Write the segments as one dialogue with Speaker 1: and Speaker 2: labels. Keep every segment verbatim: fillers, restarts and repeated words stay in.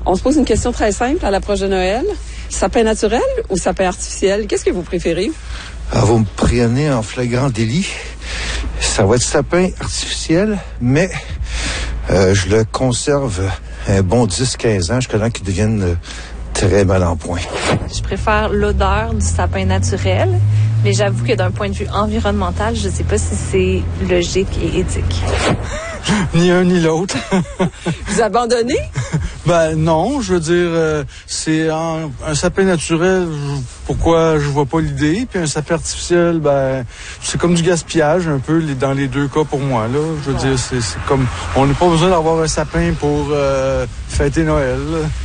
Speaker 1: On se pose une question très simple à l'approche de Noël. Sapin naturel ou sapin artificiel? Qu'est-ce que vous préférez?
Speaker 2: Ah, vous me prenez en flagrant délit. Ça va être sapin artificiel, mais euh, je le conserve un bon dix à quinze ans jusqu'à temps qu'il devienne euh, très mal en point.
Speaker 3: Je préfère l'odeur du sapin naturel, mais j'avoue que d'un point de vue environnemental, je ne sais pas si c'est logique et éthique.
Speaker 4: Ni un ni l'autre.
Speaker 1: Vous abandonnez?
Speaker 4: Ben non, je veux dire, euh, c'est un, un sapin naturel, je, pourquoi je vois pas l'idée, puis un sapin artificiel, ben c'est comme du gaspillage un peu les, dans les deux cas pour moi là. Je veux ouais. dire, c'est, c'est comme, on n'a pas besoin d'avoir un sapin pour euh, fêter Noël.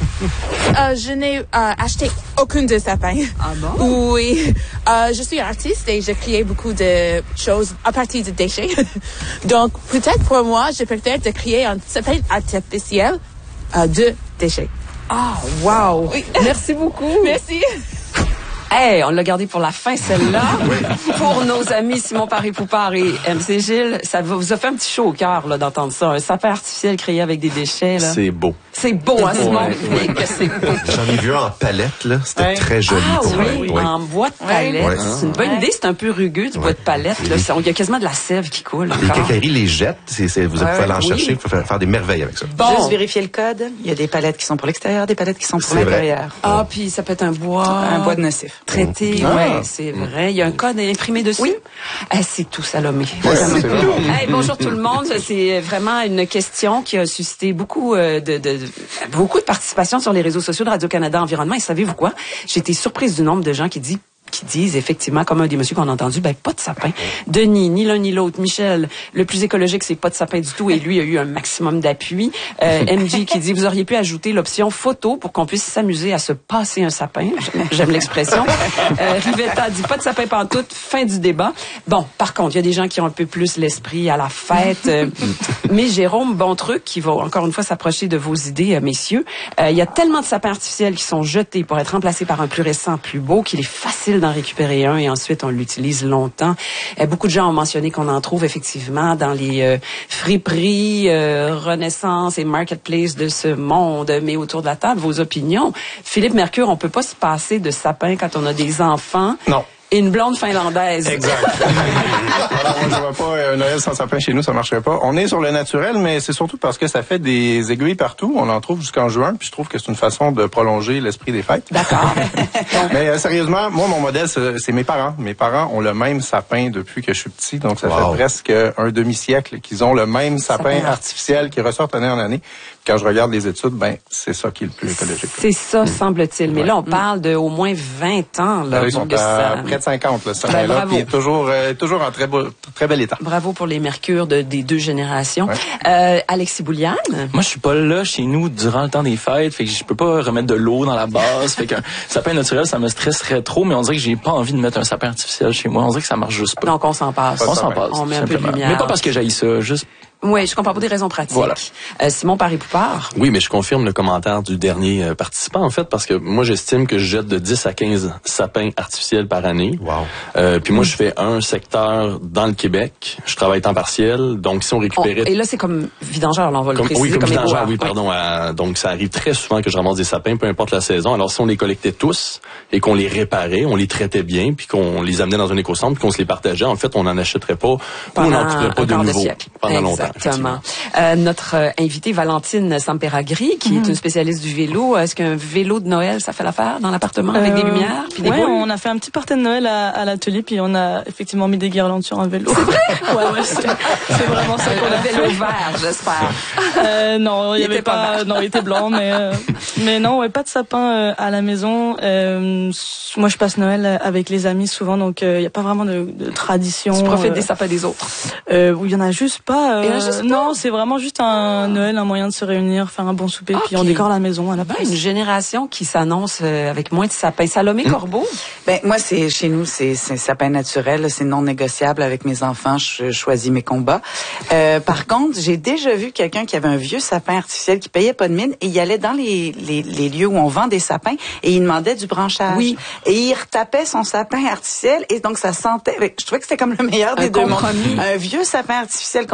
Speaker 5: euh, je n'ai euh, acheté aucun de sapins.
Speaker 1: Ah bon?
Speaker 5: Oui, euh, je suis artiste et je crée beaucoup de choses à partir de déchets. Donc peut-être pour moi, je préfère de créer un sapin artificiel euh, de déchets.
Speaker 1: Ah, oh, wow! Oui. Merci beaucoup.
Speaker 5: Merci.
Speaker 1: Hey, on l'a gardé pour la fin, celle-là. Oui. Pour nos amis Simon Paré-Poupard et M C Gilles, ça vous a fait un petit chaud au cœur là, d'entendre ça. Un sapin artificiel créé avec des déchets. Là.
Speaker 6: C'est beau.
Speaker 1: C'est beau, hein, Simon?
Speaker 6: Ouais,
Speaker 1: oui, que c'est beau.
Speaker 6: J'en ai vu un en palette, là. C'était ouais. très joli.
Speaker 1: Ah
Speaker 6: pour
Speaker 1: oui,
Speaker 6: ouais.
Speaker 1: en bois de palette. Ouais. C'est une bonne ouais. idée. C'est un peu rugueux, du ouais. bois de palette. Là. Il y a quasiment de la sève qui coule.
Speaker 6: Les quincailleries les jettent. C'est, c'est, vous pouvez ouais, aller en oui. chercher. Vous pouvez faire des merveilles avec ça.
Speaker 7: Bon. Juste vérifier le code. Il y a des palettes qui sont pour l'extérieur, des palettes qui sont pour l'intérieur.
Speaker 1: Ah, puis ça peut être un bois...
Speaker 7: Un bois de nocif.
Speaker 1: Traité,
Speaker 7: ah.
Speaker 1: oui, c'est vrai. Il y a un code imprimé dessus. Oui. Ah, c'est tout Salomé.
Speaker 6: Ouais, c'est tout.
Speaker 1: Hey, bonjour tout le monde. C'est vraiment une question qui a suscité beaucoup de, de, de beaucoup de participation sur les réseaux sociaux de Radio-Canada Environnement. Et savez-vous quoi? J'ai été surprise du nombre de gens qui disent qui disent effectivement, comme un des messieurs qu'on a entendu, ben pas de sapin. Denis, ni l'un ni l'autre. Michel, le plus écologique, c'est pas de sapin du tout, et lui a eu un maximum d'appui. Euh, M J qui dit, vous auriez pu ajouter l'option photo pour qu'on puisse s'amuser à se passer un sapin. J'aime l'expression. Euh, Rivetta dit, pas de sapin pantoute, fin du débat. Bon, par contre, il y a des gens qui ont un peu plus l'esprit à la fête. Euh, mais Jérôme Bontruc, qui va encore une fois s'approcher de vos idées, euh, messieurs, euh, il y a tellement de sapins artificiels qui sont jetés pour être remplacés par un plus récent, plus beau, qu'il est facile d'en récupérer un et ensuite on l'utilise longtemps. Euh, beaucoup de gens ont mentionné qu'on en trouve effectivement dans les euh, friperies, euh, Renaissance et Marketplace de ce monde. Mais autour de la table, vos opinions. Philippe Mercure, on peut pas se passer de sapin quand on a des enfants.
Speaker 8: Non.
Speaker 1: Et une blonde finlandaise.
Speaker 8: Exact. Alors, moi, je vois pas un Noël sans sapin chez nous, ça marcherait pas. On est sur le naturel, mais c'est surtout parce que ça fait des aiguilles partout. On en trouve jusqu'en juin, puis je trouve que c'est une façon de prolonger l'esprit des fêtes.
Speaker 1: D'accord.
Speaker 8: Mais euh, sérieusement, moi, mon modèle, c'est, c'est mes parents. Mes parents ont le même sapin depuis que je suis petit, donc ça wow. fait presque un demi-siècle qu'ils ont le même sapin, sapin artificiel qui ressort année en année. Quand je regarde les études, ben c'est ça qui est le plus écologique.
Speaker 1: C'est ça, mmh. semble-t-il. Mais ouais. là, on parle de au moins vingt ans. Là,
Speaker 8: là, ils sont à ça... près de cinquante, là, ce ben, là puis toujours, euh, toujours en très, beau, très bel état.
Speaker 1: Bravo pour les mercures de, des deux générations.
Speaker 8: Ouais.
Speaker 1: Euh, Alexis Bouliane?
Speaker 9: Moi, je suis pas là chez nous durant le temps des fêtes, fait que je peux pas remettre de l'eau dans la base. Fait qu'un sapin naturel, ça me stresserait trop, mais on dirait que j'ai pas envie de mettre un sapin artificiel chez moi. On dirait que ça marche juste pas.
Speaker 1: Donc, on s'en passe.
Speaker 9: On s'en passe.
Speaker 1: On met un peu de lumière.
Speaker 9: Mais pas parce que j'haïs ça, juste...
Speaker 1: Oui, je comprends pour des raisons pratiques.
Speaker 9: Voilà.
Speaker 1: Euh, Simon Paré-Poupard.
Speaker 6: Oui, mais je confirme le commentaire du dernier euh, participant, en fait, parce que moi, j'estime que je jette de dix à quinze sapins artificiels par année. Wow. Euh, puis moi, je fais un secteur dans le Québec. Je travaille temps partiel. Donc, si on récupérait...
Speaker 1: Oh, et là, c'est comme vidangeur, là, on va
Speaker 6: comme,
Speaker 1: le préciser.
Speaker 6: Oui, comme,
Speaker 1: comme
Speaker 6: vidangeur, oui, pardon. À, donc, ça arrive très souvent que je ramasse des sapins, peu importe la saison. Alors, si on les collectait tous et qu'on les réparait, on les traitait bien, puis qu'on les amenait dans un écocentre, puis qu'on se les partageait, en fait, on n'en achèterait pas
Speaker 1: pendant,
Speaker 6: ou on n'en coûterait pas de nouveau pendant longtemps.
Speaker 1: Exactement. Euh, notre euh, invitée Valentine Samperagri, qui mmh. est une spécialiste du vélo. Est-ce qu'un vélo de Noël, ça fait l'affaire dans l'appartement avec euh, des lumières puis des
Speaker 10: ouais,
Speaker 1: boules?
Speaker 10: On a fait un petit party de Noël à, à l'atelier, puis on a effectivement mis des guirlandes sur un vélo.
Speaker 1: C'est vrai?
Speaker 10: ouais, ouais, c'est, c'est vraiment ça qu'on a fait.
Speaker 1: Un vélo vert, j'espère.
Speaker 10: Euh, non, il y avait pas,
Speaker 1: pas
Speaker 10: non, il était blanc, mais euh, mais non, ouais, pas de sapin euh, à la maison. Euh, moi, je passe Noël avec les amis souvent, donc il euh, y a pas vraiment de, de tradition.
Speaker 1: Tu profites
Speaker 10: euh,
Speaker 1: des sapins des autres?
Speaker 10: Euh, il y en a juste pas. Euh,
Speaker 1: il y en a juste pas?
Speaker 10: Non, c'est vraiment juste un Noël, un moyen de se réunir, faire un bon souper, okay. Puis on décore la maison à la
Speaker 1: ben,
Speaker 10: place.
Speaker 1: Une génération qui s'annonce euh, avec moins de sapins. Salomé mmh. Corbeau?
Speaker 7: Ben moi, c'est chez nous, c'est, c'est sapin naturel, c'est non négociable avec mes enfants. Je, je choisis mes combats. Euh, par contre, j'ai déjà vu quelqu'un qui avait un vieux sapin artificiel qui payait pas de mine et il allait dans les, les, les lieux où on vend des sapins et il demandait du branchage.
Speaker 1: Oui.
Speaker 7: Et il retapait son sapin artificiel et donc ça sentait. Je trouvais que c'était comme le meilleur des un deux mondes. Un vieux sapin artificiel qu'on veut pas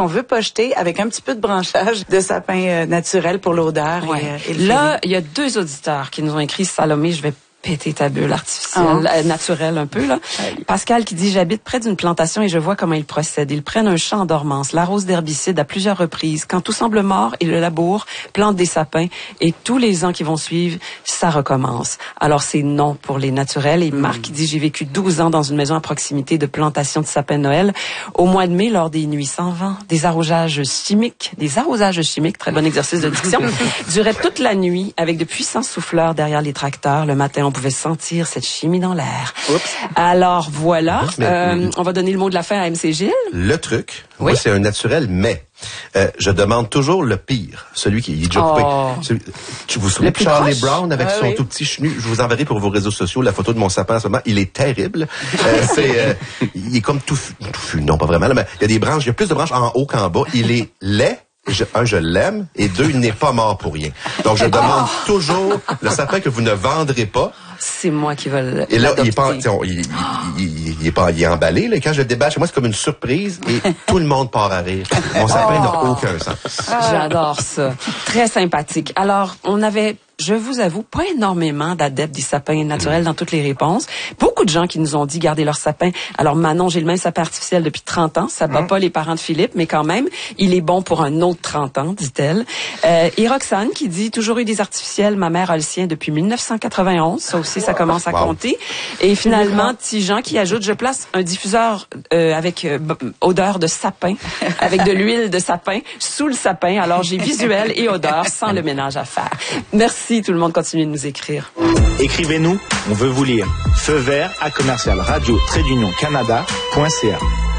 Speaker 7: jeter avec un petit peu de branchage de sapin euh, naturel pour l'odeur.
Speaker 1: Ouais.
Speaker 7: Et, et le
Speaker 1: Là, il y a deux auditeurs qui nous ont écrit, Salomé, je vais péter ta bulle artificielle,
Speaker 7: Oh.
Speaker 1: euh, naturelle un peu, là. Pascal qui dit, j'habite près d'une plantation et je vois comment ils procèdent. Ils prennent un champ en dormance, l'arrosent d'herbicides à plusieurs reprises. Quand tout semble mort, ils le labourent, plantent des sapins et tous les ans qui vont suivre, ça recommence. Alors, c'est non pour les naturels. Et Marc qui dit, j'ai vécu douze ans dans une maison à proximité de plantation de sapins de Noël. Au mois de mai, lors des nuits sans vent, des arrosages chimiques, des arrosages chimiques, très bon exercice de diction, duraient toute la nuit avec de puissants souffleurs derrière les tracteurs. Le matin, on pouvait sentir cette chimie dans l'air. Alors voilà,
Speaker 11: Mais-
Speaker 1: euh, on va donner le mot de la fin à M C Gilles.
Speaker 11: Le truc,
Speaker 1: Oui.
Speaker 11: moi, c'est un naturel, mais euh, je demande toujours le pire, celui qui est déjà coupé.
Speaker 1: Oh.
Speaker 11: Celui- tu vous souvenez
Speaker 1: Le plus
Speaker 11: de Charlie
Speaker 1: proche?
Speaker 11: Brown avec
Speaker 1: Ah
Speaker 11: son
Speaker 1: oui.
Speaker 11: tout petit chenu? Je vous enverrai pour vos réseaux sociaux la photo de mon sapin en ce moment. Il est terrible. Euh, c'est, euh, il est comme tout, touffu, non pas vraiment, là, mais il y a des branches, il y a plus de branches en haut qu'en bas. Il est laid. Je, un, je l'aime, et deux, il n'est pas mort pour rien. Donc, je demande toujours le sapin que vous ne vendrez pas.
Speaker 1: C'est moi qui vais le-
Speaker 11: Et là, il est pas,
Speaker 1: l'adopter.
Speaker 11: tu sais, on- il, il, il, il est pas, il est emballé, là. Et quand je le déballe chez moi, c'est comme une surprise et tout le monde part à rire. Mon sapin n'a aucun sens.
Speaker 1: J'adore ça. Très sympathique. Alors, on avait, je vous avoue, pas énormément d'adeptes des sapins naturels dans toutes les réponses. Beaucoup de gens qui nous ont dit garder leur sapin. Alors, Manon, j'ai le même sapin artificiel depuis trente ans. Ça bat pas les parents de Philippe, mais quand même, il est bon pour un autre trente ans, dit-elle. Euh, et Roxane qui dit, toujours eu des artificiels. Ma mère a le sien depuis mille neuf cent quatre-vingt-onze. Ça aussi, ça commence à
Speaker 11: Wow.
Speaker 1: compter. Et finalement, Tijan qui ajoute, je place un diffuseur euh, avec euh, b- odeur de sapin, avec de l'huile de sapin, sous le sapin. Alors, j'ai visuel et odeur sans le ménage à faire. Merci, tout le monde. Continuez de nous écrire.
Speaker 12: Écrivez-nous, on veut vous lire. Feu vert à commercial radio trait d'union canada point c a.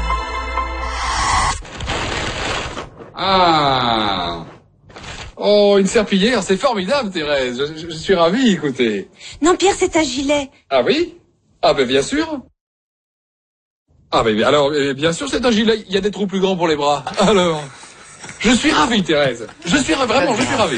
Speaker 13: Ah. Oh, une serpillière, c'est formidable, Thérèse. Je, je- je suis ravi, écoutez.
Speaker 14: Non, Pierre, c'est un gilet.
Speaker 13: Ah oui? Ah ben bien sûr. Ah ben alors, euh, bien sûr, c'est un gilet. Il y a des trous plus grands pour les bras. Alors, je suis ravi, Thérèse. Je suis ra- vraiment, je suis ravi.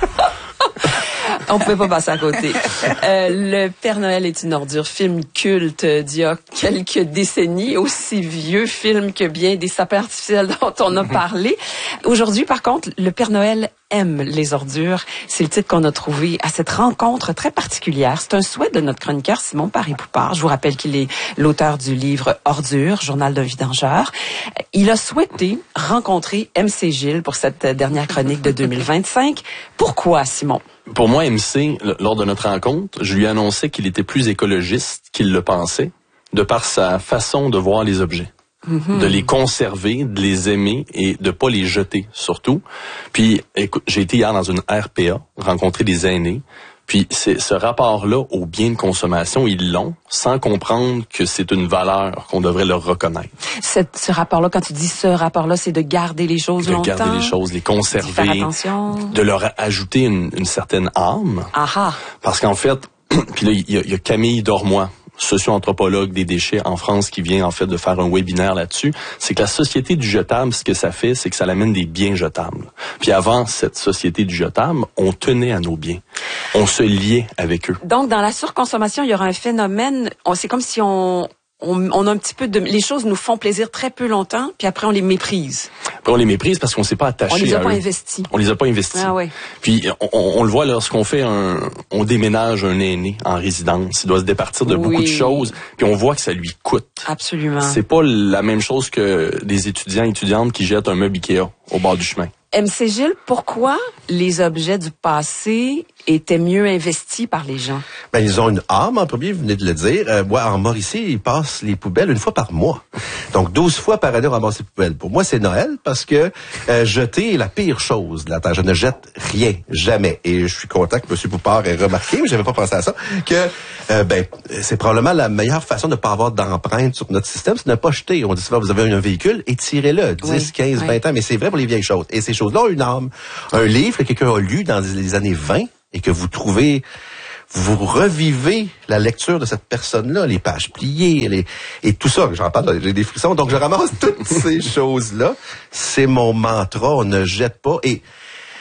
Speaker 1: On pouvait pas passer à côté. Euh, le Père Noël est une ordure, film culte d'il y a quelques décennies, aussi vieux film que bien des sapins artificiels dont on a parlé. Aujourd'hui, par contre, le Père Noël aime les ordures. C'est le titre qu'on a trouvé à cette rencontre très particulière. C'est un souhait de notre chroniqueur Simon Paris-Poupard. Je vous rappelle qu'il est l'auteur du livre Ordures, journal d'un vidangeur. Il a souhaité rencontrer M C Gilles pour cette dernière chronique de deux mille vingt-cinq. Pourquoi, Simon?
Speaker 6: Pour moi, M C, l- lors de notre rencontre, je lui ai annoncé qu'il était plus écologiste qu'il le pensait, de par sa façon de voir les objets.
Speaker 1: Mm-hmm.
Speaker 6: De les conserver, de les aimer et de pas les jeter, surtout. Puis, écoute, j'ai été hier dans une R P A, rencontrer des aînés. Puis, c'est ce rapport-là aux biens de consommation, ils l'ont, sans comprendre que c'est une valeur qu'on devrait leur reconnaître.
Speaker 1: Cette, ce rapport-là, quand tu dis ce rapport-là, c'est de garder les choses
Speaker 6: De
Speaker 1: longtemps.
Speaker 6: garder les choses, les
Speaker 1: d'y faire
Speaker 6: conserver,
Speaker 1: attention.
Speaker 6: de leur ajouter une, une certaine âme.
Speaker 1: Ah ah.
Speaker 6: Parce qu'en fait, puis là, il y, a- il y a Camille Dormois, socio-anthropologue des déchets en France, qui vient en fait de faire un webinaire là-dessus. C'est que la société du jetable, ce que ça fait, c'est que ça l'amène des biens jetables. Puis avant cette société du jetable, on tenait à nos biens. On se liait avec eux.
Speaker 1: Donc, dans la surconsommation, il y aura un phénomène, on, c'est comme si on, on, on a un petit peu de, les choses nous font plaisir très peu longtemps, puis après on les méprise.
Speaker 6: Puis on les méprise parce qu'on s'est pas attaché
Speaker 1: On les a
Speaker 6: à
Speaker 1: pas
Speaker 6: eux.
Speaker 1: investis.
Speaker 6: On les a pas investis.
Speaker 1: Ah ouais.
Speaker 6: Puis on, on- on le voit lorsqu'on fait un, on déménage un aîné en résidence, il doit se départir de
Speaker 1: Oui.
Speaker 6: beaucoup de choses, puis on voit que ça lui coûte.
Speaker 1: Absolument.
Speaker 6: C'est pas la même chose que des étudiants et étudiantes qui jettent un meuble Ikea au bord du chemin.
Speaker 1: M C Gilles, pourquoi les objets du passé étaient mieux investis par les gens?
Speaker 11: Ben, ils ont une âme, en premier, vous venez de le dire. Euh, moi, en Mauricie, ils passent les poubelles une fois par mois. Donc, douze fois par année, on ramasse les poubelles. Pour moi, c'est Noël parce que euh, jeter est la pire chose de la terre. Je ne jette rien, jamais. Et je suis content que M. Poupard ait remarqué, mais j'avais pas pensé à ça, que euh, ben c'est probablement la meilleure façon de ne pas avoir d'empreinte sur notre système, c'est de ne pas jeter. On dit souvent, vous avez un véhicule, étirez-le, dix,
Speaker 1: Oui,
Speaker 11: quinze,
Speaker 1: oui.
Speaker 11: vingt ans, mais c'est vrai pour les vieilles choses. Et ces choses-là ont une âme. Un livre que quelqu'un a lu dans les années vingt et que vous trouvez, vous revivez la lecture de cette personne-là, les pages pliées, les, et tout ça, j'en parle, j'ai des frissons, donc je ramasse toutes ces choses-là. C'est mon mantra, on ne jette pas. Et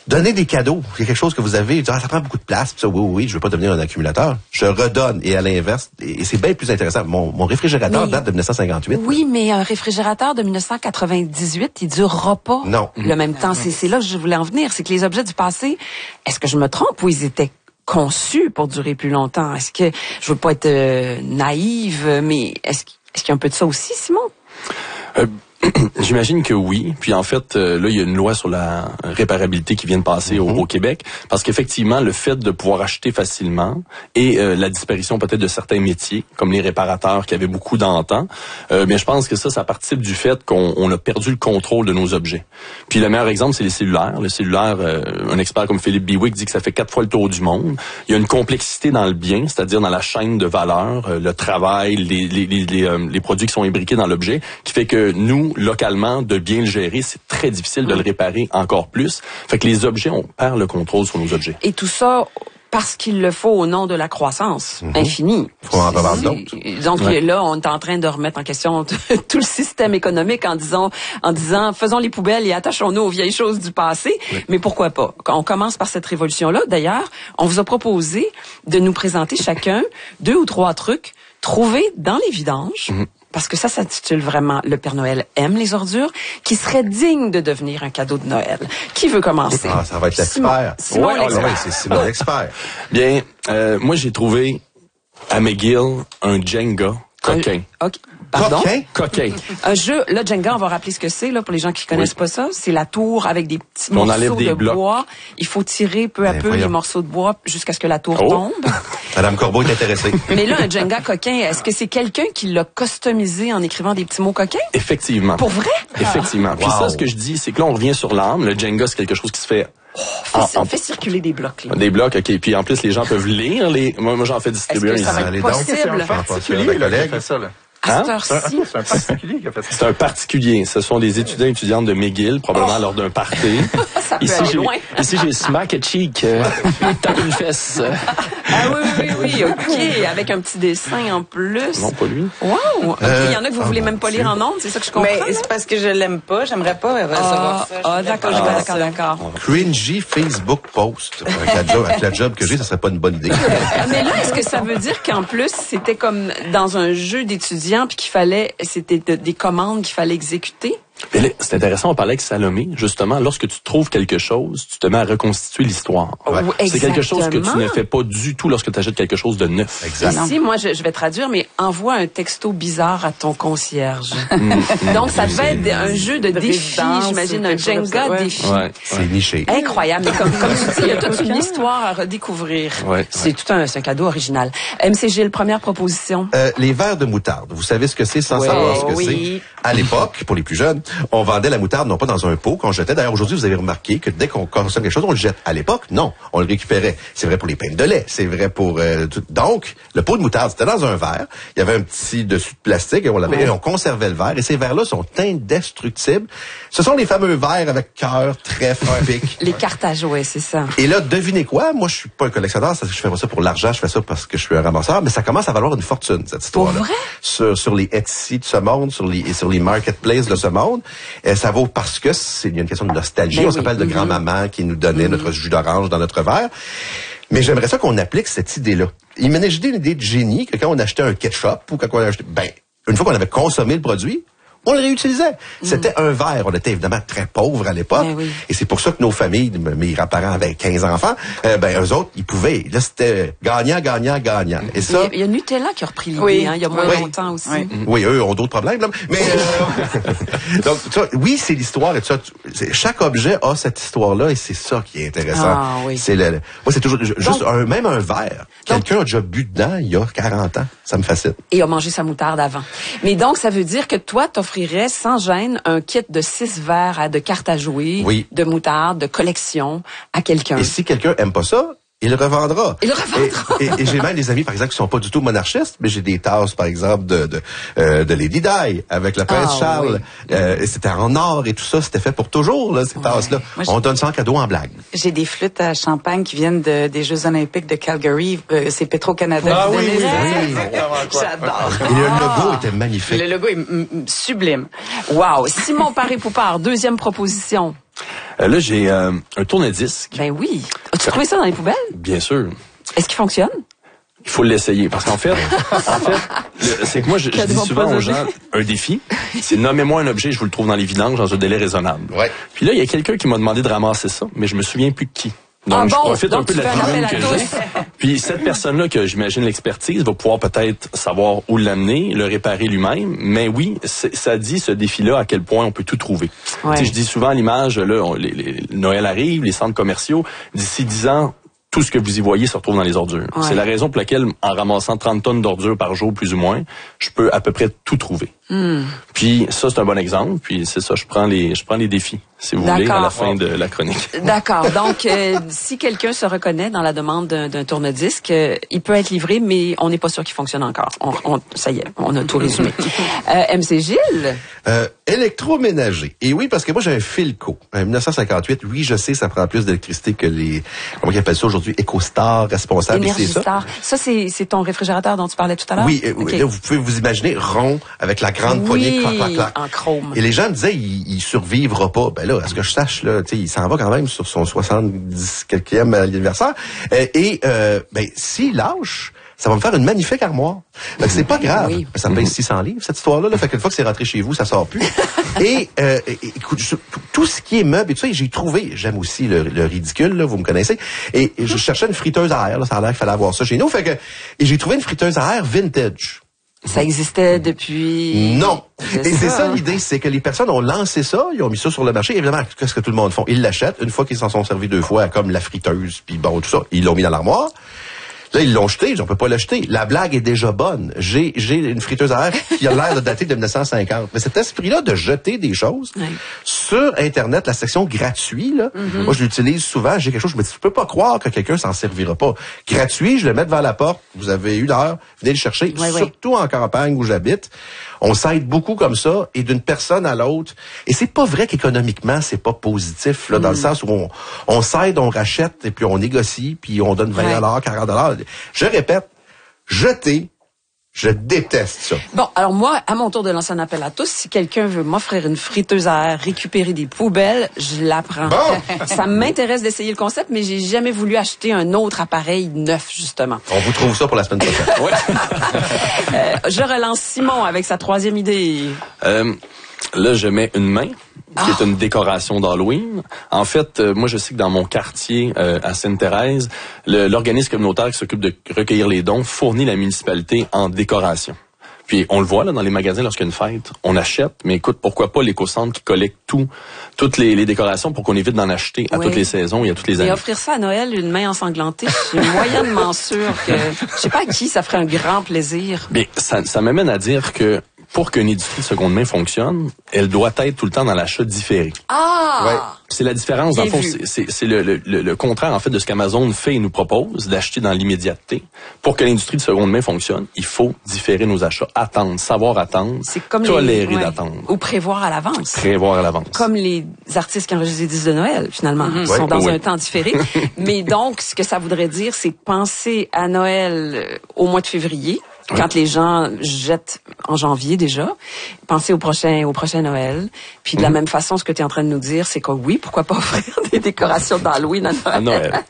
Speaker 11: Donner des cadeaux, c'est quelque chose que vous avez, ah, ça prend beaucoup de place, puis ça, oui, oui, oui, je veux pas devenir un accumulateur. Je redonne, et à l'inverse, et c'est bien plus intéressant. Mon, mon réfrigérateur
Speaker 1: mais,
Speaker 11: date de dix-neuf cent cinquante-huit.
Speaker 1: Oui, mais un réfrigérateur de dix-neuf cent quatre-vingt-dix-huit, il durera pas
Speaker 11: non.
Speaker 1: le même temps. C'est, c'est là que je voulais en venir. C'est que les objets du passé, est-ce que je me trompe ou ils étaient conçus pour durer plus longtemps? Est-ce que, je veux pas être euh, naïve, mais est-ce, est-ce qu'il y a un peu de ça aussi, Simon?
Speaker 6: Euh, J'imagine que oui. Puis en fait, euh, là, il y a une loi sur la réparabilité qui vient de passer mm-hmm. au, au Québec, parce qu'effectivement, le fait de pouvoir acheter facilement et euh, la disparition peut-être de certains métiers, comme les réparateurs qui avaient beaucoup d'antan, euh, mais je pense que ça, ça participe du fait qu'on on a perdu le contrôle de nos objets. Puis le meilleur exemple, c'est les cellulaires. Le cellulaire, euh, un expert comme Philippe Biwick dit que ça fait quatre fois le tour du monde. Il y a une complexité dans le bien, c'est-à-dire dans la chaîne de valeur, euh, le travail, les, les, les, les, euh, les produits qui sont imbriqués dans l'objet, qui fait que nous, localement, de bien le gérer, c'est très difficile de le réparer encore plus. Fait que les objets, on perd le contrôle sur nos objets.
Speaker 1: Et tout ça parce qu'il le faut au nom de la croissance mm-hmm. infinie.
Speaker 11: Faut en avoir d'autres.
Speaker 1: Donc
Speaker 11: ouais.
Speaker 1: là, on est en train de remettre en question tout le système économique en disant, en disant, faisons les poubelles et attachons-nous aux vieilles choses du passé. Oui. Mais pourquoi pas? On commence par cette révolution-là. D'ailleurs, on vous a proposé de nous présenter chacun deux ou trois trucs trouvés dans les vidanges. Mm-hmm. Parce que ça s'intitule vraiment « Le Père Noël aime les ordures », qui serait digne de devenir un cadeau de Noël. Qui veut commencer?
Speaker 11: Ah, ça va être l'expert.
Speaker 1: Simon,
Speaker 11: ouais,
Speaker 1: l'expert.
Speaker 11: Ouais, c'est Simon l'expert.
Speaker 6: Bien, euh, moi, j'ai trouvé à McGill un Jenga coquin.
Speaker 1: Un, okay. Pardon?
Speaker 11: Coquin?
Speaker 6: Coquin.
Speaker 1: Un jeu, là, Jenga, on va rappeler ce que c'est, là, pour les gens qui connaissent oui. pas ça. C'est la tour avec des petits
Speaker 6: on
Speaker 1: morceaux
Speaker 6: des
Speaker 1: de
Speaker 6: blocs.
Speaker 1: bois. Il faut tirer peu à
Speaker 11: ben,
Speaker 1: peu
Speaker 11: voyons.
Speaker 1: les morceaux de bois jusqu'à ce que la tour
Speaker 6: oh.
Speaker 1: tombe.
Speaker 11: Madame Corbeau est intéressée.
Speaker 1: Mais là, un Jenga coquin, est-ce que c'est quelqu'un qui l'a customisé en écrivant des petits mots coquins?
Speaker 6: Effectivement.
Speaker 1: Pour vrai?
Speaker 6: Effectivement. Puis
Speaker 11: wow.
Speaker 6: ça, ce que je dis, c'est que là, on revient sur l'âme. Le Jenga, c'est quelque chose qui se fait
Speaker 1: Oh, on, fait, on fait circuler des blocs. Là.
Speaker 6: Des blocs, OK. Puis en plus, les gens peuvent lire. Les... Moi, moi j'en fais distribuer.
Speaker 1: Est-ce que ça va être possible?
Speaker 8: C'est un particulier là, qui fait ça, là.
Speaker 6: Hein?
Speaker 8: C'est un, c'est un particulier qui a fait ça.
Speaker 6: C'est un particulier. Ce sont des étudiants et étudiantes de McGill, probablement oh. lors d'un party.
Speaker 1: Ça peut
Speaker 9: ici,
Speaker 1: aller
Speaker 9: j'ai,
Speaker 1: loin.
Speaker 9: Ici, j'ai Smack a Cheek. Euh, tape une fesse.
Speaker 1: Ah oui, oui, oui, OK. Avec un petit dessin en plus.
Speaker 6: Non, pas lui.
Speaker 1: Wow. Okay.
Speaker 11: Euh,
Speaker 1: Il y en a que vous
Speaker 11: oh
Speaker 1: voulez même pas lire en ondes, c'est ça que je comprends.
Speaker 7: Mais c'est parce que je l'aime pas. J'aimerais pas recevoir
Speaker 1: ah,
Speaker 7: ça.
Speaker 1: Ah, d'accord,
Speaker 7: pas
Speaker 1: d'accord, d'accord.
Speaker 11: Cringy Facebook post. Avec la job, avec la job que j'ai, ça serait pas une bonne idée.
Speaker 1: Mais là, est-ce que ça veut dire qu'en plus, c'était comme dans un jeu d'étudiants puis qu'il fallait, c'était de, des commandes qu'il fallait exécuter?
Speaker 6: Mais là, c'est intéressant, on parlait avec Salomé. Justement, lorsque tu trouves quelque chose, tu te mets à reconstituer l'histoire.
Speaker 1: Ouais.
Speaker 6: C'est quelque chose que tu ne fais pas du tout lorsque tu achètes quelque chose de neuf.
Speaker 11: Exactement.
Speaker 1: Ici, moi, je, je vais traduire, mais envoie un texto bizarre à ton concierge. Donc, ça devait être un jeu de défi, j'imagine, un Jenga
Speaker 7: ouais.
Speaker 1: défi.
Speaker 6: Ouais.
Speaker 11: C'est niché.
Speaker 1: Incroyable. Mais comme, comme tu dis, il y a toute une histoire à redécouvrir.
Speaker 6: Ouais.
Speaker 1: C'est tout un, c'est un cadeau original. M C Gilles, première proposition.
Speaker 11: Euh, les verres de moutarde. Vous savez ce que c'est sans
Speaker 1: ouais,
Speaker 11: savoir ce que
Speaker 1: oui.
Speaker 11: c'est? À l'époque, pour les plus jeunes, on vendait la moutarde non pas dans un pot qu'on jetait. D'ailleurs, aujourd'hui, vous avez remarqué que dès qu'on consomme quelque chose, on le jette. À l'époque, non. On le récupérait. C'est vrai pour les pains de lait. C'est vrai pour... Euh, tout. Donc, le pot de moutarde, c'était dans un verre. Il y avait un petit dessus de plastique et on l'avait, ouais. et on conservait le verre. Et ces verres-là sont indestructibles. Ce sont les fameux verres avec cœur, trèfle, pic.
Speaker 1: Les cartes à jouer, c'est ça.
Speaker 11: Et là, devinez quoi? Moi, je suis pas un collectionneur. Je fais pas ça pour l'argent. Je fais ça parce que je suis un ramasseur. Mais ça commence à valoir une fortune, cette histoire-là.
Speaker 1: Pour vrai?
Speaker 11: Sur, sur les Etsy de ce monde, sur les, sur les marketplaces de ce monde. Et ça vaut parce que c'est il y a une question de nostalgie. Ben on oui. se rappelle de mm-hmm. grand-maman qui nous donnait mm-hmm. notre jus d'orange dans notre verre. Mais j'aimerais ça qu'on applique cette idée-là. Imaginez une idée de génie que quand on achetait un ketchup ou quand on achetait, ben, une fois qu'on avait consommé le produit, on le réutilisait. Mm. C'était un verre. On était évidemment très pauvres à l'époque.
Speaker 1: Ben oui.
Speaker 11: Et c'est pour ça que nos familles, mes grands-parents avaient quinze enfants, euh, ben, eux autres, ils pouvaient. Là, c'était gagnant, gagnant, gagnant. Et ça.
Speaker 1: Il y a, il y a Nutella qui a repris l'idée,
Speaker 7: oui.
Speaker 1: hein, il y a moins
Speaker 11: oui.
Speaker 1: longtemps aussi.
Speaker 11: Oui. oui, eux ont d'autres problèmes, là. Mais, euh, donc, ça, oui, c'est l'histoire et tout ça. C'est, chaque objet a cette histoire-là et c'est ça qui est intéressant.
Speaker 1: Ah, oui.
Speaker 11: C'est le, moi, c'est toujours, juste donc, un, même un verre.
Speaker 1: Donc,
Speaker 11: quelqu'un a déjà bu dedans il y a quarante ans. Ça me fascine.
Speaker 1: Et a mangé sa moutarde avant. Mais donc, ça veut dire que toi, t'offrirais sans gêne un kit de six verres à, de cartes à jouer,
Speaker 11: oui.
Speaker 1: de moutarde, de collection à quelqu'un.
Speaker 11: Et si quelqu'un aime pas ça, il le revendra.
Speaker 1: Il le revendra.
Speaker 11: Et, et, et j'ai même des amis, par exemple, qui sont pas du tout monarchistes, mais j'ai des tasses, par exemple, de de, euh, de Lady Di, avec le prince
Speaker 1: ah,
Speaker 11: Charles.
Speaker 1: Oui.
Speaker 11: Euh, et c'était en or et tout ça, c'était fait pour toujours, là, ces ouais. tasses-là. Moi, on donne ça en cadeau en blague.
Speaker 7: J'ai des flûtes à champagne qui viennent de, des Jeux olympiques de Calgary. Euh, c'est Petro-Canada.
Speaker 8: Ah oui, oui, oui,
Speaker 7: oui. J'adore.
Speaker 11: Et le logo était magnifique.
Speaker 7: Le logo est m- m- sublime.
Speaker 1: Wow. Simon Paré-Poupard, deuxième proposition.
Speaker 6: Euh, là, j'ai euh, un tourne-disque.
Speaker 1: Ben oui. As-tu trouvé ça dans les poubelles?
Speaker 6: Bien sûr.
Speaker 1: Est-ce qu'il fonctionne?
Speaker 6: Il faut l'essayer parce qu'en fait, en fait, le- c'est que moi je, je dis souvent aux gens un défi, c'est nommez-moi un objet, je vous le trouve dans les vidanges dans un délai raisonnable.
Speaker 11: Ouais.
Speaker 6: Puis là, il y a quelqu'un qui m'a demandé de ramasser ça, mais je me souviens plus de qui. Donc
Speaker 1: Ah
Speaker 6: je
Speaker 1: bon?
Speaker 6: profite
Speaker 1: Donc,
Speaker 6: un peu
Speaker 1: tu
Speaker 6: de la
Speaker 1: fais un
Speaker 6: tribune
Speaker 1: appel
Speaker 6: que
Speaker 1: à
Speaker 6: j'ai.
Speaker 1: tous.
Speaker 6: Puis cette personne-là que j'imagine l'expertise va pouvoir peut-être savoir où l'amener, le réparer lui-même. Mais oui, c'est- ça dit ce défi-là à quel point on peut tout trouver.
Speaker 1: Ouais.
Speaker 6: Tu sais, je dis souvent à l'image, là, on- les, les- Noël arrive, les centres commerciaux, d'ici dix ans. Tout ce que vous y voyez se retrouve dans les ordures.
Speaker 1: Ouais.
Speaker 6: C'est la raison pour laquelle, en ramassant trente tonnes d'ordures par jour, plus ou moins, je peux à peu près tout trouver.
Speaker 1: Hmm.
Speaker 6: Puis ça, c'est un bon exemple. Puis c'est ça, je prends les, je prends les défis, si vous voulez, à la
Speaker 1: D'accord.
Speaker 6: fin de la chronique.
Speaker 1: D'accord. Donc, euh, si quelqu'un se reconnaît dans la demande d'un, d'un tourne-disque, euh, il peut être livré, mais on n'est pas sûr qu'il fonctionne encore. On, on- ça y est, on a tout résumé. Euh, M C Gilles?
Speaker 11: Euh, électroménager. Et oui, parce que moi, j'ai un Philco. En dix-neuf cent cinquante-huit, oui, je sais, ça prend plus d'électricité que les, comment ils appellent ça aujourd'hui, EcoStar, responsable, et c'est ça.
Speaker 1: Énergistar. Ça, c'est, c'est ton réfrigérateur dont tu parlais tout à l'heure?
Speaker 11: Oui, euh,
Speaker 1: Ok.
Speaker 11: là, vous pouvez vous imaginer rond, avec la grande
Speaker 1: Oui,
Speaker 11: poignée, clac, clac, clac.
Speaker 1: en chrome.
Speaker 11: Et les gens me disaient, il, il survivra pas. Ben là, à ce que je sache, là, tu sais, il s'en va quand même sur son soixante-dix quelquième anniversaire. Euh, et, euh, ben, s'il lâche, ça va me faire une magnifique armoire. Fait que c'est pas grave.
Speaker 1: Oui.
Speaker 11: Ça me pèse six cents livres, cette histoire-là. Là. Fait qu'une fois que c'est rentré chez vous, ça sort plus. et, euh, écoute, je- tout, tout ce qui est meuble et tout ça, j'ai trouvé, j'aime aussi le, le ridicule, là, vous me connaissez. Et, et je cherchais une friteuse à air, là, ça a l'air qu'il fallait avoir ça chez nous. Fait que, et j'ai trouvé une friteuse à air vintage.
Speaker 1: Ça existait depuis...
Speaker 11: Non.
Speaker 1: C'est
Speaker 11: Et c'est
Speaker 1: ça,
Speaker 11: ça
Speaker 1: hein.
Speaker 11: l'idée, c'est que les personnes ont lancé ça, ils ont mis ça sur le marché. Évidemment, qu'est-ce que tout le monde font? Ils l'achètent. Une fois qu'ils s'en sont servis deux fois, comme la friteuse, puis bon, tout ça, ils l'ont mis dans l'armoire. Là, ils l'ont jeté, on peut pas l'acheter. La blague est déjà bonne. J'ai j'ai une friteuse à air qui a l'air de dater de dix-neuf cent cinquante. Mais cet esprit-là de jeter des choses,
Speaker 1: Ouais.
Speaker 11: sur Internet, la section gratuit, là,
Speaker 1: Mm-hmm.
Speaker 11: moi, je l'utilise souvent. J'ai quelque chose, je me dis, je peux pas croire que quelqu'un s'en servira pas. Gratuit, je le mets devant la porte. Vous avez une heure, venez le chercher.
Speaker 1: Ouais, ouais.
Speaker 11: Surtout en campagne où j'habite. On s'aide beaucoup comme ça, et d'une personne à l'autre. Et c'est pas vrai qu'économiquement, c'est pas positif, là, dans le sens où on, on s'aide, on rachète, et puis on négocie, puis on donne vingt dollars, quarante dollars. Je répète, jeter, je déteste ça.
Speaker 1: Bon, alors moi, à mon tour de lancer un appel à tous, si quelqu'un veut m'offrir une friteuse à air, récupérer des poubelles, je la prends.
Speaker 11: Bon.
Speaker 1: Ça m'intéresse d'essayer le concept, mais j'ai jamais voulu acheter un autre appareil neuf, justement.
Speaker 11: On vous trouve ça pour la semaine prochaine.
Speaker 6: Ouais.
Speaker 1: Euh, je relance Simon avec sa troisième idée.
Speaker 6: Euh, là, je mets une main, qui est une décoration d'Halloween. En fait, euh, moi, je sais que dans mon quartier, euh, à Sainte-Thérèse, le- l'organisme communautaire qui s'occupe de recueillir les dons fournit la municipalité en décoration. Puis on le voit là dans les magasins lorsqu'il y a une fête, on achète, mais écoute, pourquoi pas l'éco-centre qui collecte tout, toutes les, les décorations pour qu'on évite d'en acheter à
Speaker 1: Oui.
Speaker 6: toutes les saisons et à toutes les
Speaker 1: Et
Speaker 6: années.
Speaker 1: offrir ça à Noël, une main ensanglantée, je suis moyennement sûre que, je sais pas à qui ça ferait un grand plaisir.
Speaker 6: Mais ça, ça m'amène à dire que pour qu'une industrie de seconde main fonctionne, elle doit être tout le temps dans l'achat différé.
Speaker 1: Ah!
Speaker 11: Ouais.
Speaker 6: C'est la différence, dans le
Speaker 1: Bien
Speaker 6: fond,
Speaker 1: vu.
Speaker 6: c'est- c'est c'est le, le, le, le contraire en fait de ce qu'Amazon fait et nous propose, d'acheter dans l'immédiateté. Pour que l'industrie de seconde main fonctionne, il faut différer nos achats, attendre, savoir attendre,
Speaker 1: C'est comme
Speaker 6: tolérer
Speaker 1: les, ouais.
Speaker 6: d'attendre,
Speaker 1: Ou prévoir à l'avance.
Speaker 6: prévoir à l'avance.
Speaker 1: Comme les artistes qui enregistrent des disques de Noël, finalement. Ils
Speaker 11: Ouais.
Speaker 1: sont dans
Speaker 6: Oui.
Speaker 1: un temps différé. Mais donc, ce que ça voudrait dire, c'est penser à Noël euh, au mois de février, quand les gens jettent en janvier déjà. Penser au prochain, au prochain Noël. Puis de la même façon, ce que tu es en train de nous dire, c'est que oui, pourquoi pas offrir des décorations d'Halloween à Noël?
Speaker 6: À Noël.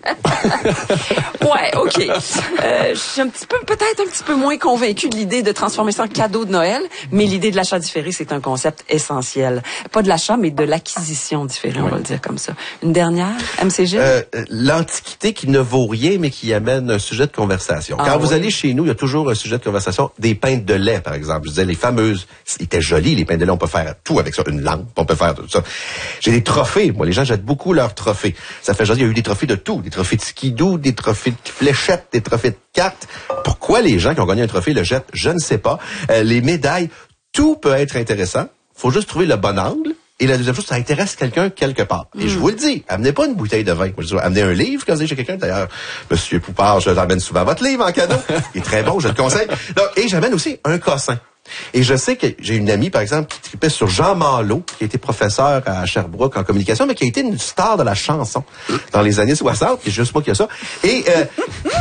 Speaker 1: Ouais, OK. Euh, je suis un petit peu, peut-être un petit peu moins convaincue de l'idée de transformer ça en cadeau de Noël, mais l'idée de l'achat différé, c'est un concept essentiel. Pas de l'achat, mais de l'acquisition différée, on va le dire comme ça. Une dernière, M C G?
Speaker 11: Euh, L'antiquité qui ne vaut rien, mais qui amène un sujet de conversation.
Speaker 1: Ah
Speaker 11: Quand vous
Speaker 1: oui.
Speaker 11: allez chez nous, il y a toujours un sujet de conversation. Des pintes de lait, par exemple. Je disais, les fameuses, c'était joli, les pintes de lait, on peut faire tout avec ça. Une lampe, on peut faire tout ça. J'ai des trophées. Moi, les gens jettent beaucoup leurs trophées. Ça fait jaser, il y a eu des trophées de tout. Des trophées de skidoo, des trophées de fléchettes, des trophées de cartes. Pourquoi les gens qui ont gagné un trophée le jettent? Je ne sais pas. Euh, les médailles, tout peut être intéressant. Faut juste trouver le bon angle. Et la deuxième chose, ça intéresse quelqu'un quelque part. Et je vous le dis, amenez pas une bouteille de vin. Moi, je dis, amenez un livre quand vous allez chez quelqu'un. D'ailleurs, Monsieur Poupard, je l'amène souvent votre livre en cadeau. Il est très bon, je le conseille. Donc, et j'amène aussi un cossin. Et je sais que j'ai une amie, par exemple, qui tripait sur Jean Malo, qui a été professeur à Sherbrooke en communication, mais qui a été une star de la chanson dans les années soixante. Et juste moi qui a ça. Et euh,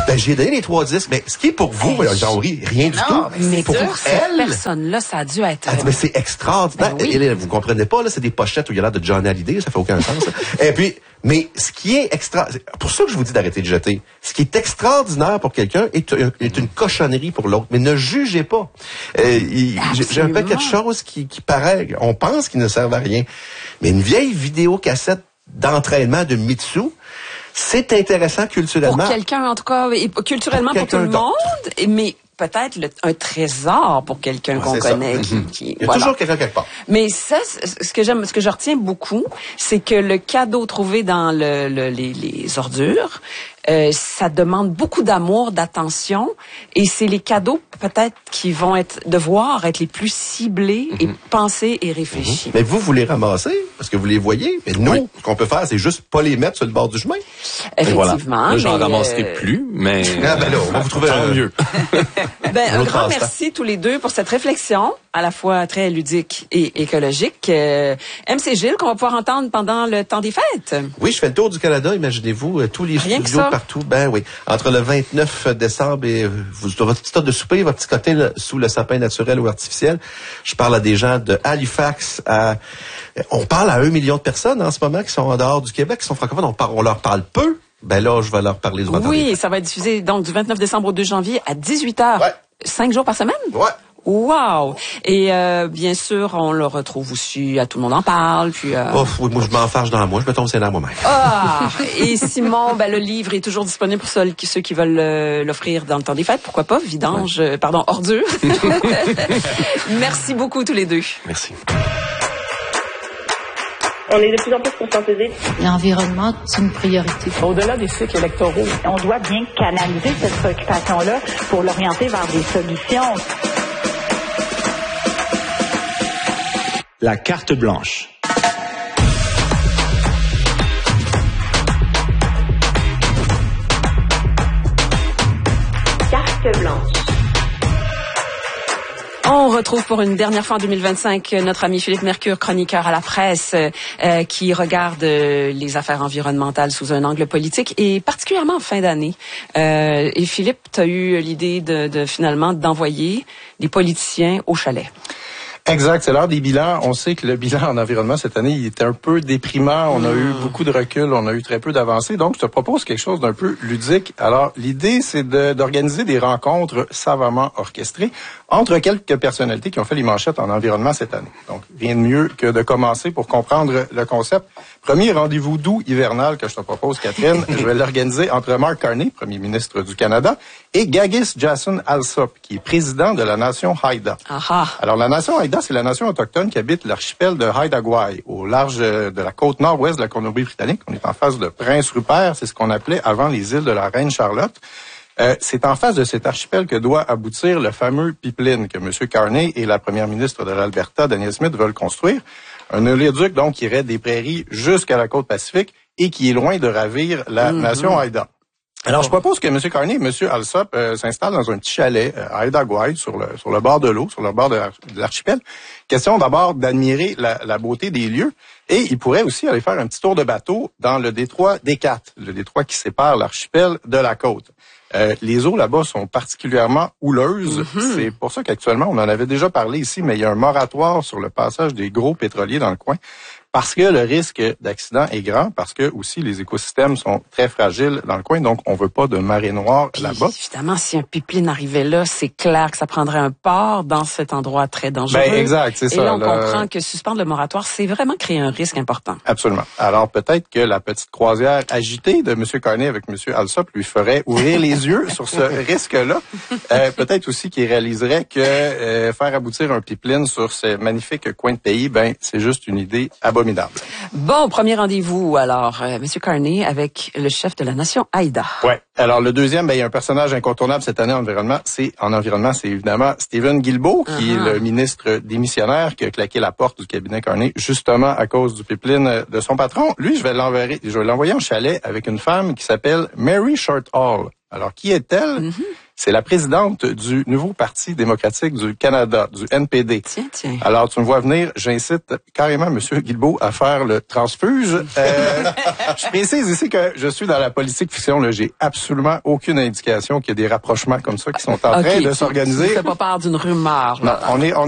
Speaker 11: Ben, j'ai donné les trois disques, mais ce qui est pour vous, hey, Jean-Henri, rien du
Speaker 1: non,
Speaker 11: tout.
Speaker 1: Mais pour
Speaker 11: pour
Speaker 1: cette
Speaker 11: elle,
Speaker 1: personne-là, ça a dû être...
Speaker 11: elle dit, mais c'est extraordinaire.
Speaker 1: Ben oui.
Speaker 11: Et là, vous comprenez pas, là, c'est des pochettes où il y a l'air de Johnny Hallyday, ça fait aucun sens. Là. Et puis, mais ce qui est extra, c'est pour ça que je vous dis d'arrêter de jeter. Ce qui est extraordinaire pour quelqu'un est, est une cochonnerie pour l'autre. Mais ne jugez pas. Euh, il, j'ai, j'ai un paquet de choses qui, qui paraît, on pense qu'ils ne servent à rien. Mais une vieille vidéocassette d'entraînement de Mitsu, c'est intéressant culturellement.
Speaker 1: Pour quelqu'un, en tout cas, et culturellement pour, pour tout le monde, mais peut-être le, un trésor pour quelqu'un ouais, qu'on connaît. Qui, qui,
Speaker 11: Il y a
Speaker 1: voilà.
Speaker 11: toujours quelqu'un quelque part.
Speaker 1: Mais ça, ce que j'aime, ce que je retiens beaucoup, c'est que le cadeau trouvé dans le, le, les, les ordures, euh, ça demande beaucoup d'amour, d'attention, et c'est les cadeaux peut-être qui vont être devoir être les plus ciblés mm-hmm. et pensés et réfléchis.
Speaker 11: Mm-hmm. Mais vous, vous les ramassez parce que vous les voyez. Mais nous, oui. ce qu'on peut faire, c'est juste pas les mettre sur le bord du chemin.
Speaker 1: Effectivement.
Speaker 6: Voilà. Là, j'en ramasserai
Speaker 1: euh...
Speaker 6: plus, mais
Speaker 11: ah ben là, on va vous trouver un
Speaker 6: mieux.
Speaker 1: Ben, un grand merci tous les deux pour cette réflexion, à la fois très ludique et écologique. Euh, M C Gilles, qu'on va pouvoir entendre pendant le temps des fêtes.
Speaker 11: Oui, je fais le tour du Canada, imaginez-vous, tous les
Speaker 1: Rien
Speaker 11: studios partout. Ben oui, entre le vingt-neuf décembre et vous, votre petite heure de souper, votre petit cocktail sous le sapin naturel ou artificiel. Je parle à des gens de Halifax à... On parle à un million de personnes en ce moment qui sont en dehors du Québec, qui sont francophones. On, parle, on leur parle peu. Ben là, je vais leur parler du
Speaker 1: Oui, ça va être diffusé donc du vingt-neuf décembre au deux janvier à dix-huit heures.
Speaker 11: Ouais.
Speaker 1: Cinq jours par semaine?
Speaker 11: Ouais.
Speaker 1: Wow! Et euh, bien sûr, on le retrouve aussi à Tout le monde en parle. Puis, euh...
Speaker 11: oh, oui, moi, je m'enfarge dans la moi, je me tombe c'est là moi-même.
Speaker 1: Ah! Et Simon, ben, le livre est toujours disponible pour ceux, ceux qui veulent euh, l'offrir dans le temps des fêtes. Pourquoi pas? Vidange, ouais. euh, pardon, ordure. Merci beaucoup tous les deux.
Speaker 6: Merci.
Speaker 14: On est de plus en plus conscientisés.
Speaker 15: L'environnement, c'est une priorité.
Speaker 14: Au-delà des cycles électoraux, on doit bien canaliser cette préoccupation-là pour l'orienter vers des solutions.
Speaker 12: La carte blanche.
Speaker 14: Carte blanche.
Speaker 1: On retrouve pour une dernière fois en deux mille vingt-cinq notre ami Philippe Mercure, chroniqueur à la presse, euh, qui regarde euh, les affaires environnementales sous un angle politique et particulièrement en fin d'année. Euh, et Philippe, tu as eu l'idée de, de finalement d'envoyer les politiciens au chalet.
Speaker 8: Exact, c'est l'heure des bilans. On sait que le bilan en environnement cette année, il était un peu déprimant. On a eu beaucoup de recul, on a eu très peu d'avancées. Donc, je te propose quelque chose d'un peu ludique. Alors, l'idée, c'est de, d'organiser des rencontres savamment orchestrées entre quelques personnalités qui ont fait les manchettes en environnement cette année. Donc, rien de mieux que de commencer pour comprendre le concept. Premier rendez-vous doux hivernal que je te propose, Catherine. Je vais l'organiser entre Mark Carney, premier ministre du Canada, et Gagis Jason Alsop, qui est président de la nation Haida.
Speaker 1: Aha.
Speaker 8: Alors, la nation Haida, c'est la nation autochtone qui habite l'archipel de Haida Gwaii, au large de la côte nord-ouest de la Colombie-Britannique. On est en face de Prince Rupert, c'est ce qu'on appelait avant les îles de la Reine-Charlotte. Euh, c'est en face de cet archipel que doit aboutir le fameux pipeline que M. Carney et la première ministre de l'Alberta, Danielle Smith, veulent construire. Un oléoduc, donc, qui irait des prairies jusqu'à la côte Pacifique et qui est loin de ravir la mm-hmm. nation Haida. Alors, je propose que M. Carney et M. Alsop euh, s'installent dans un petit chalet euh, à Haida Gwaii, sur le, sur le bord de l'eau, sur le bord de l'archipel. Question d'abord d'admirer la, la beauté des lieux. Et ils pourraient aussi aller faire un petit tour de bateau dans le détroit d'Hécat, le détroit qui sépare l'archipel de la côte. Euh, les eaux là-bas sont particulièrement houleuses. Mm-hmm. C'est pour ça qu'actuellement, on en avait déjà parlé ici, mais il y a un moratoire sur le passage des gros pétroliers dans le coin. Parce que le risque d'accident est grand, parce que aussi les écosystèmes sont très fragiles dans le coin, donc on veut pas de marée noire
Speaker 1: Puis,
Speaker 8: là-bas.
Speaker 1: Évidemment, si un pipeline arrivait là, c'est clair que ça prendrait un port dans cet endroit très dangereux.
Speaker 8: Ben exact, c'est
Speaker 1: Et
Speaker 8: ça.
Speaker 1: Et là, on
Speaker 8: le...
Speaker 1: comprend que suspendre le moratoire, c'est vraiment créer un risque important.
Speaker 8: Absolument. Alors peut-être que la petite croisière agitée de M. Carney avec M. Alsop lui ferait ouvrir les yeux sur ce risque-là. Euh, peut-être aussi qu'il réaliserait que euh, faire aboutir un pipeline sur ce magnifique coin de pays, ben c'est juste une idée abominable.
Speaker 1: Bon, premier rendez-vous, alors, euh, M. Carney avec le chef de la nation Haida.
Speaker 8: Ouais. Alors, le deuxième, ben, il y a un personnage incontournable cette année en environnement. C'est, en environnement, c'est évidemment Stephen Guilbeault, uh-huh. qui est le ministre démissionnaire qui a claqué la porte du cabinet Carney, justement à cause du pipeline de son patron. Lui, je vais l'envoyer, je vais l'envoyer en chalet avec une femme qui s'appelle Mary Shortall. Alors, qui est-elle? Mm-hmm. C'est la présidente du nouveau Parti démocratique du Canada, du N P D.
Speaker 1: Tiens, tiens.
Speaker 8: Alors, tu me vois venir, j'incite carrément M. Guilbeault à faire le transfuge. Euh, je précise ici que je suis dans la politique fiction. Là, j'ai absolument aucune indication qu'il y a des rapprochements comme ça qui sont en train
Speaker 1: okay,
Speaker 8: de s'organiser.
Speaker 1: Tu ne fais pas part d'une rumeur.
Speaker 8: Là. Non, on est... On